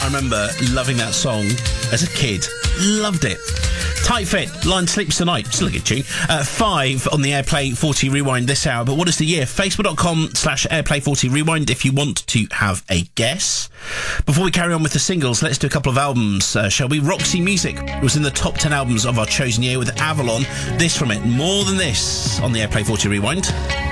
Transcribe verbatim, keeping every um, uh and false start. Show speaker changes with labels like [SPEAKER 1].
[SPEAKER 1] remember loving that song as a kid. Loved it. Tight Fit, Lion Sleeps Tonight. Still a good tune. Uh, five on the Airplay forty Rewind this hour. But what is the year? Facebook.com slash Airplay forty Rewind if you want to have a guess. Before we carry on with the singles, let's do a couple of albums, uh, shall we? Roxy Music was in the top ten albums of our chosen year with Avalon. This from it, More Than This, on the Airplay forty Rewind.